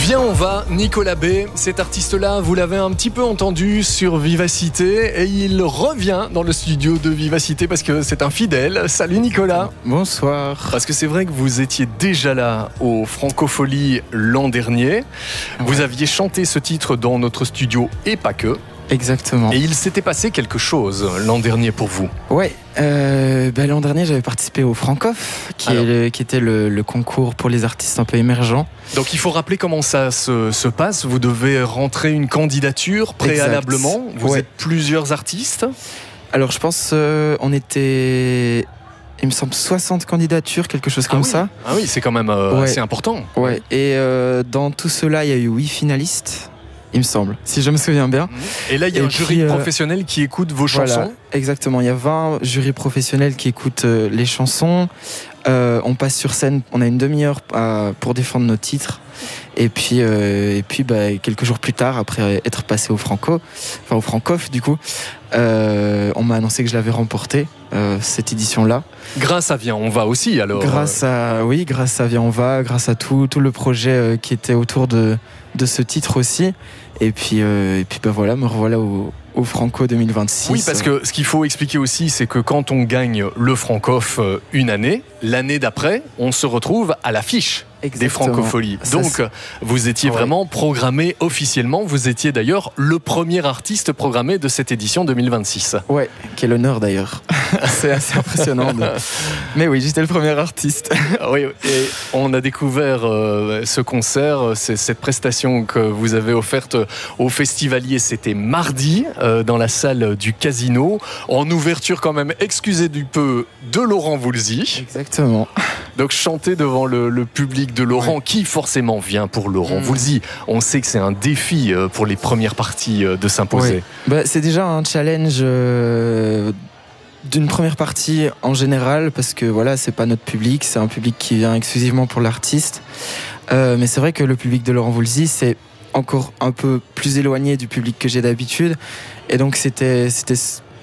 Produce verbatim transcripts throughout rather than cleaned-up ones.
Viens, on va, Nicolas B. Cet artiste-là, vous l'avez un petit peu entendu sur Vivacité et il revient dans le studio de Vivacité parce que c'est un fidèle. Salut Nicolas. Bonsoir. Parce que c'est vrai que vous étiez déjà là au Francofolie l'an dernier. Ouais. Vous aviez chanté ce titre dans notre studio et pas que. Exactement. Et il s'était passé quelque chose l'an dernier pour vous. Ouais, euh, bah, l'an dernier j'avais participé au Francof, qui, est le, qui était le, le concours pour les artistes un peu émergents. Donc il faut rappeler comment ça se, se passe. Vous devez rentrer une candidature préalablement. Exact. Vous ouais. êtes plusieurs artistes. Alors je pense euh, on était... Il me semble soixante candidatures, quelque chose comme ah oui. ça. Ah oui, c'est quand même euh, ouais. assez important. Ouais. Et euh, dans tout cela, il y a eu huit finalistes. Il me semble, si je me souviens bien. Et là, il y a et un jury puis, professionnel euh, qui écoute vos chansons. Voilà, exactement, il y a vingt jurys professionnels qui écoutent euh, les chansons. Euh, on passe sur scène, on a une demi-heure euh, pour défendre nos titres. Et puis, euh, et puis bah, quelques jours plus tard, après être passé au Franco, enfin au Francof du coup, euh, on m'a annoncé que je l'avais remporté, euh, cette édition-là. Grâce à Viens, on va aussi alors. Grâce à, oui, grâce à Viens, on va, grâce à tout, tout le projet euh, qui était autour de, de ce titre aussi. Et puis, euh, et puis bah voilà, me revoilà au, au Franco deux mille vingt-six. Oui, parce que ce qu'il faut expliquer aussi, c'est que quand on gagne le Francof une année, l'année d'après, on se retrouve à l'affiche des Francofolies. Ça, donc, c'est... vous étiez ouais. vraiment programmé officiellement. Vous étiez d'ailleurs le premier artiste programmé de cette édition deux mille vingt-six. Ouais, quel honneur d'ailleurs. C'est assez impressionnant. De... Mais oui, j'étais le premier artiste. Oui, et on a découvert euh, ce concert, c'est cette prestation que vous avez offerte aux festivaliers. C'était mardi euh, dans la salle du Casino, en ouverture quand même, excusez du peu, de Laurent Voulzy. Exactement. Donc chanter devant le, le public de Laurent, ouais. qui forcément vient pour Laurent mmh. Voulzy. On sait que c'est un défi pour les premières parties de s'imposer. Ouais. Bah, c'est déjà un challenge euh, d'une première partie en général, parce que voilà, c'est pas notre public, c'est un public qui vient exclusivement pour l'artiste. Euh, mais c'est vrai que le public de Laurent Voulzy, c'est encore un peu plus éloigné du public que j'ai d'habitude. Et donc c'était, c'était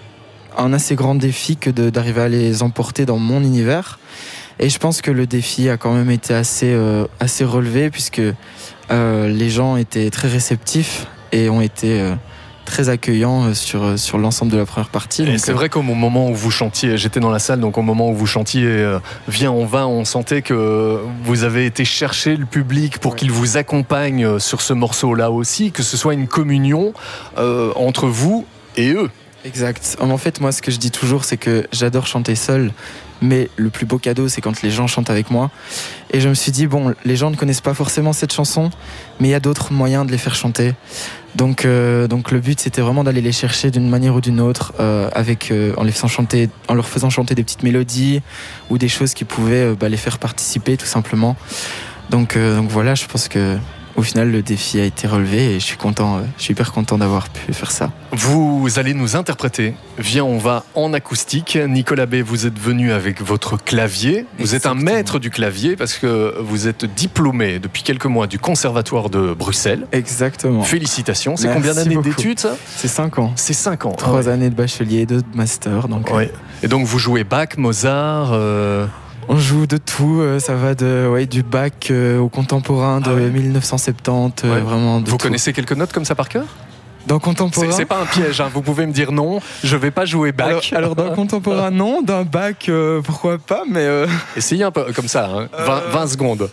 un assez grand défi que de, d'arriver à les emporter dans mon univers. Et je pense que le défi a quand même été assez, euh, assez relevé, puisque euh, les gens étaient très réceptifs et ont été euh, très accueillants sur, sur l'ensemble de la première partie. Et donc, c'est euh... vrai qu'au moment où vous chantiez, j'étais dans la salle, donc au moment où vous chantiez euh, Viens, on va, on sentait que vous avez été chercher le public pour ouais. qu'il vous accompagne sur ce morceau-là aussi, que ce soit une communion euh, entre vous et eux. Exact. En fait, moi, ce que je dis toujours, c'est que j'adore chanter seul, mais le plus beau cadeau, c'est quand les gens chantent avec moi. Et je me suis dit, bon, les gens ne connaissent pas forcément cette chanson, mais il y a d'autres moyens de les faire chanter. Donc, euh, donc le but, c'était vraiment d'aller les chercher d'une manière ou d'une autre, euh, avec, euh, en, les faisant chanter, en leur faisant chanter des petites mélodies ou des choses qui pouvaient euh, bah, les faire participer, tout simplement. Donc, euh, donc voilà, je pense que... Au final, le défi a été relevé et je suis content, je suis hyper content d'avoir pu faire ça. Vous allez nous interpréter Viens, on va en acoustique. Nicolas B, vous êtes venu avec votre clavier. Vous Exactement. êtes un maître du clavier parce que vous êtes diplômé depuis quelques mois du Conservatoire de Bruxelles. Exactement. Félicitations. C'est Merci combien d'années beaucoup. d'études, ça ? C'est cinq ans. C'est cinq ans. Trois ah, ouais. années de bachelier et deux de master. Donc, ouais. Et donc, vous jouez Bach, Mozart euh... On joue de tout, ça va de, ouais, du Bach au contemporain de ah ouais. mille neuf cent soixante-dix, ouais. vraiment de Vous tout. Connaissez quelques notes comme ça par cœur ? Dans contemporain, c'est, c'est pas un piège, hein. Vous pouvez me dire non, je vais pas jouer Bach. Alors, alors dans contemporain non, d'un Bach euh, pourquoi pas, mais... Euh... Essayez un peu comme ça, hein. vingt, vingt secondes.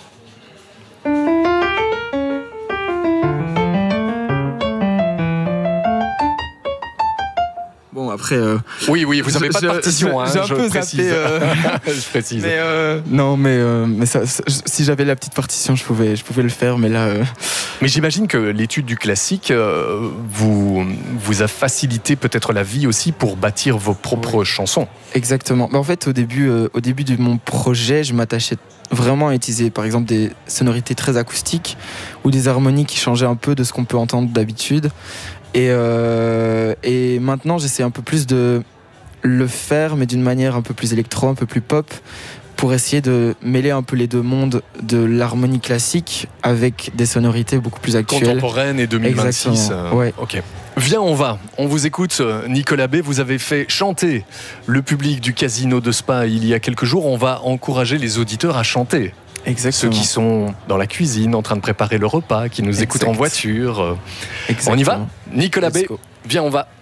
Bon, après... Euh, oui, oui, vous n'avez pas de partition, j'ai, hein, j'ai un je peu précise. zappé. Euh, je précise. Mais euh, non, mais, euh, mais ça, ça, si j'avais la petite partition, je pouvais, je pouvais le faire, mais là... Euh... Mais j'imagine que l'étude du classique euh, vous, vous a facilité peut-être la vie aussi pour bâtir vos propres oui. chansons. Exactement. Mais en fait, au début, euh, au début de mon projet, je m'attachais vraiment à utiliser, par exemple, des sonorités très acoustiques ou des harmonies qui changeaient un peu de ce qu'on peut entendre d'habitude. Et, euh, et maintenant, j'essaie un peu plus de le faire, mais d'une manière un peu plus électro, un peu plus pop, pour essayer de mêler un peu les deux mondes de l'harmonie classique avec des sonorités beaucoup plus actuelles. Contemporaines et deux mille vingt-six. Euh, ouais. Ok. Viens, on va. On vous écoute, Nicolas B. Vous avez fait chanter le public du Casino de Spa il y a quelques jours. On va encourager les auditeurs à chanter. Exactement. Ceux qui sont dans la cuisine, en train de préparer le repas, qui nous exact. écoutent en voiture. Exactement. On y va ? Nicolas B, viens, on va